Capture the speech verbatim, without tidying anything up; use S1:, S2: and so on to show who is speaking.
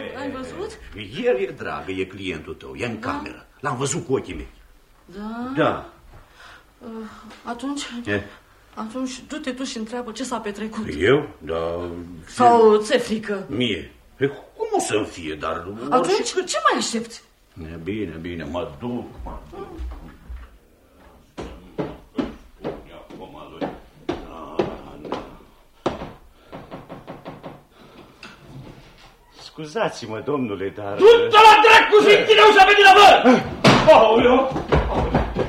S1: Ai văzut?
S2: El e dragă, e clientul tău, e în da? cameră. L-am văzut cu ochii mei.
S1: Da?
S2: Da.
S1: Uh, atunci... E? Atunci du-te tu și întreabă ce s-a petrecut.
S2: Eu? Da...
S1: Sau ți-e frică?
S2: Mie? Pe cum o să-mi fie, dar...
S1: Atunci orice... ce mai aștepți?
S2: Bine, bine, mă duc, mă duc.
S3: Scuzați-mă, domnule, dar...
S2: Du-te la dracu și închide ușa pe din avă!
S3: Aoleu!